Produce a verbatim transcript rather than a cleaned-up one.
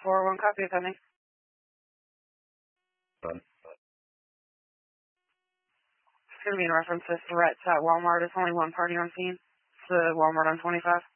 four one, copy attending. Done. It's going to be in reference to threats at Walmart. It's only one party on scene. It's the Walmart on twenty-five.